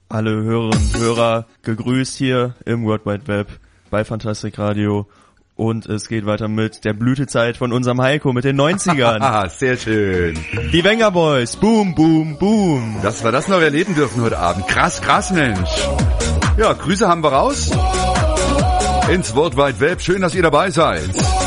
alle Hörerinnen und Hörer gegrüßt hier im World Wide Web bei Fantastic Radio. Und es geht weiter mit der Blütezeit von unserem Heiko mit den 90ern. Ah, sehr schön. Die Wenger Boys, boom, boom, boom. Dass wir das noch erleben dürfen heute Abend. Krass, krass, Mensch. Ja, Grüße haben wir raus ins World Wide Web. Schön, dass ihr dabei seid.